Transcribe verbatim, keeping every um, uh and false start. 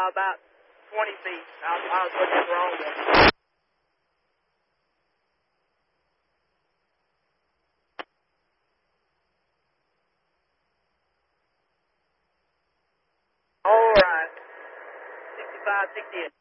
about twenty feet. I, I was looking wrong there. All right. sixty-five, sixty-eight.